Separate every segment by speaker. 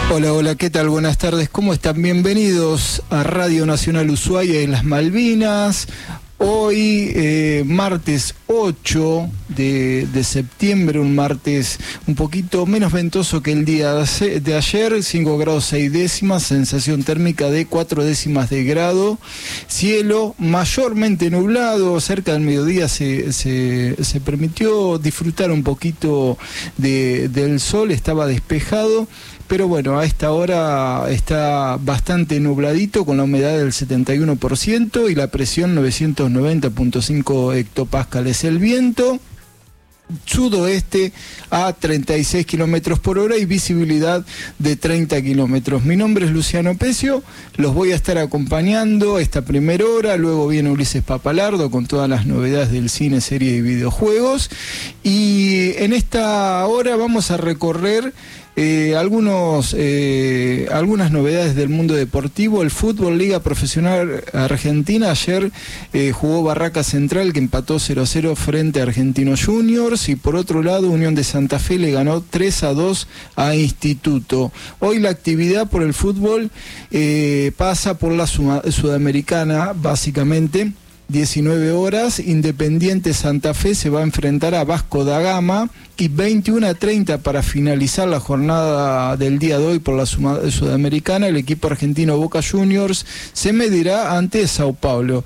Speaker 1: Hola, hola, ¿qué tal? Buenas tardes, ¿cómo están? Bienvenidos a Radio Nacional Ushuaia en las Malvinas. Hoy, martes 8 de septiembre, un martes un poquito menos ventoso que el día de ayer, 5 grados 6 décimas, sensación térmica de 4 décimas de grado, cielo mayormente nublado, cerca del mediodía se permitió disfrutar un poquito del sol, estaba despejado. Pero bueno, a esta hora está bastante nubladito con la humedad del 71% y la presión 990.5 hectopascales. El viento sudoeste a 36 kilómetros por hora y visibilidad de 30 kilómetros. Mi nombre es Luciano Pecio, los voy a estar acompañando esta primera hora, luego viene Ulises Papalardo con todas las novedades del cine, serie y videojuegos, y en esta hora vamos a recorrer algunas novedades del mundo deportivo. El fútbol, Liga Profesional Argentina, ayer jugó Barraca Central, que empató 0-0 frente a Argentinos Juniors, y por otro lado Unión de Santa Fe le ganó 3-2 a Instituto. Hoy la actividad por el fútbol pasa por la Sudamericana, básicamente. 19 horas, Independiente Santa Fe se va a enfrentar a Vasco da Gama, y 21:30 para finalizar la jornada del día de hoy por la Sudamericana, el equipo argentino Boca Juniors se medirá ante Sao Paulo.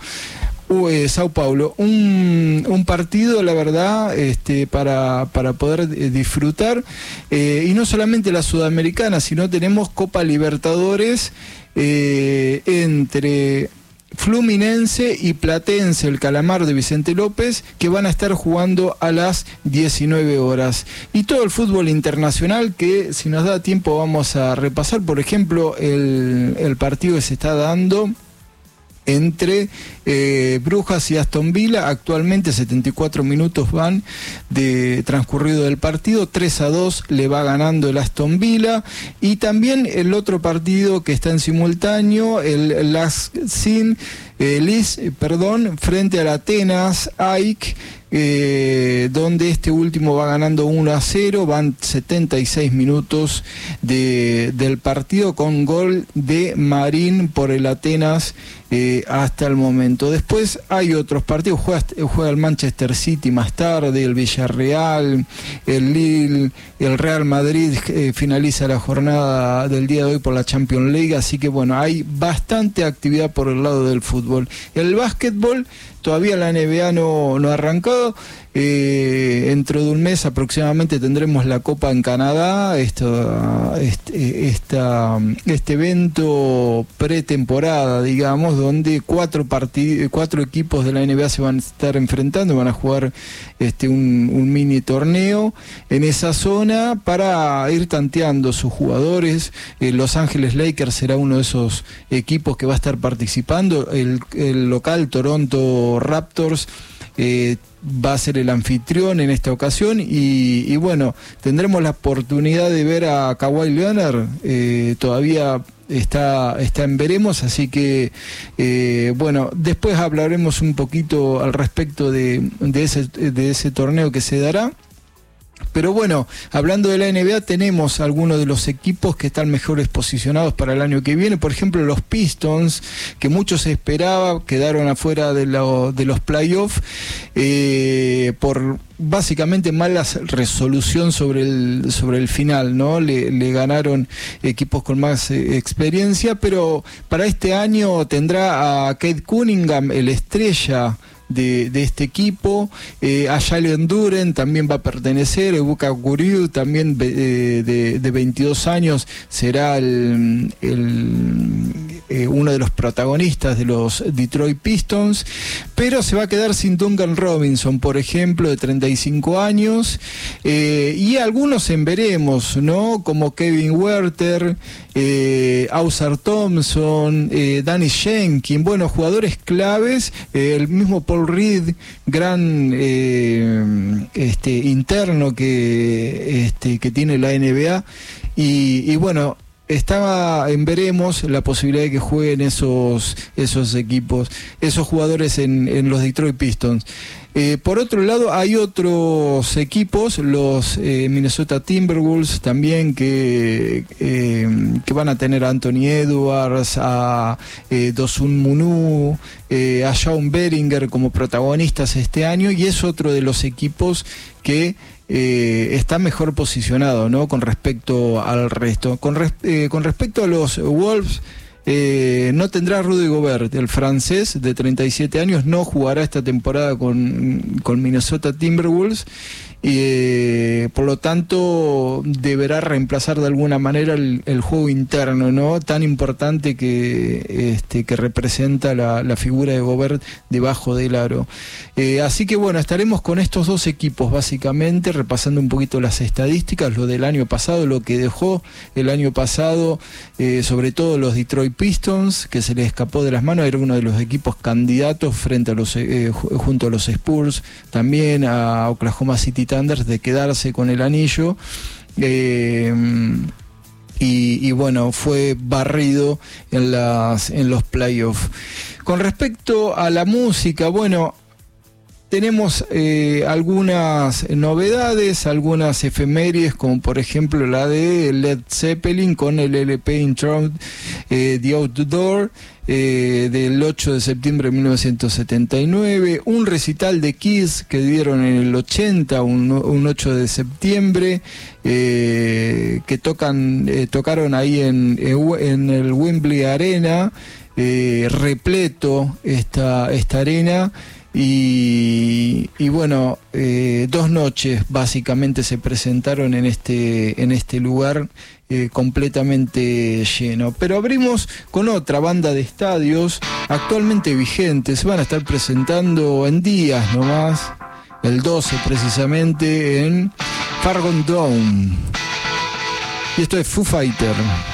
Speaker 1: Un partido, la verdad, para poder disfrutar, y no solamente la Sudamericana, sino tenemos Copa Libertadores entre Fluminense y Platense, el Calamar de Vicente López, que van a estar jugando a las 19 horas. Y todo el fútbol internacional que, si nos da tiempo, vamos a repasar. Por ejemplo, el partido que se está dando entre Brujas y Aston Villa. Actualmente 74 minutos van de transcurrido del partido, 3-2 le va ganando el Aston Villa. Y también el otro partido que está en simultáneo, el Linz frente al Atenas AEK, donde este último va ganando 1-0, van 76 minutos del partido con gol de Marín por el Atenas hasta el momento. Después hay otros partidos, juega el Manchester City más tarde, el Villarreal, el Lille, el Real Madrid finaliza la jornada del día de hoy por la Champions League, así que bueno, hay bastante actividad por el lado del fútbol. El básquetbol, todavía la NBA no ha arrancado. Dentro de un mes aproximadamente tendremos la Copa en Canadá, este evento pretemporada, digamos, donde cuatro equipos de la NBA se van a estar enfrentando, van a jugar un mini torneo en esa zona para ir tanteando sus jugadores. Los Ángeles Lakers será uno de esos equipos que va a estar participando. El local Toronto Raptors va a ser el anfitrión en esta ocasión, y bueno, tendremos la oportunidad de ver a Kawhi Leonard, todavía está en veremos, así que bueno, después hablaremos un poquito al respecto de ese torneo que se dará. Pero bueno, hablando de la NBA, tenemos algunos de los equipos que están mejores posicionados para el año que viene. Por ejemplo, los Pistons, que muchos se esperaba, quedaron afuera de los playoffs por básicamente mala resolución sobre el final, ¿no? Le ganaron equipos con más experiencia, pero para este año tendrá a Cade Cunningham, el estrella de este equipo, a Jalen Duren también va a pertenecer, Ebuka Guriu también de 22 años será uno de los protagonistas de los Detroit Pistons, pero se va a quedar sin Duncan Robinson, por ejemplo, de 35 años, y algunos en veremos, ¿no? Como Kevin Huerter, Ausar Thompson, Danny Shenkin, bueno, jugadores claves, el mismo Paul Reed, gran interno que tiene la NBA, y bueno, estaba en veremos la posibilidad de que jueguen esos equipos, esos jugadores en los Detroit Pistons. Por otro lado, hay otros equipos, los Minnesota Timberwolves también, que van a tener a Anthony Edwards, a Dosun Munu, a Shawn Beringer como protagonistas este año, y es otro de los equipos que está mejor posicionado, ¿no?, con respecto al resto. Con respecto a los Wolves, no tendrá Rudy Gobert, el francés de 37 años, no jugará esta temporada con Minnesota Timberwolves, por lo tanto deberá reemplazar de alguna manera el juego interno, ¿no?, tan importante que representa la figura de Gobert debajo del aro. Así que bueno, estaremos con estos dos equipos básicamente, repasando un poquito las estadísticas, lo del año pasado, lo que dejó el año pasado, sobre todo los Detroit Pistons, que se les escapó de las manos, era uno de los equipos candidatos frente a junto a los Spurs, también a Oklahoma City Thunder, de quedarse con el anillo, y bueno, fue barrido en los playoffs. Con respecto a la música, bueno, tenemos algunas novedades, algunas efemérides, como por ejemplo la de Led Zeppelin con el LP Intro The Outdoor, del 8 de septiembre de 1979, un recital de Kiss que dieron en el 80, un 8 de septiembre, que tocaron ahí en el Wembley Arena, repleto esta arena. Y bueno, 2 noches básicamente se presentaron en este lugar, completamente lleno. Pero abrimos con otra banda de estadios actualmente vigentes. Se van a estar presentando en días nomás, el 12 precisamente, en Fargon Dome. Y esto es Foo Fighters.